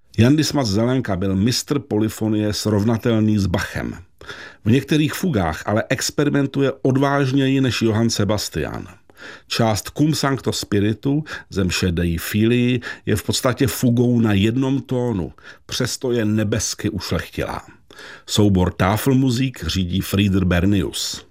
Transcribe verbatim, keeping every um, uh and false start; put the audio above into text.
Jan Dismas Zelenka byl mistr polyfonie srovnatelný s Bachem. V některých fugách ale experimentuje odvážněji než Johann Sebastian. Část Cum Sancto Spiritu, ze mše Dei Filii, je v podstatě fugou na jednom tónu, přesto je nebesky ušlechtilá. Soubor Tafelmusik řídí Frieder Bernius.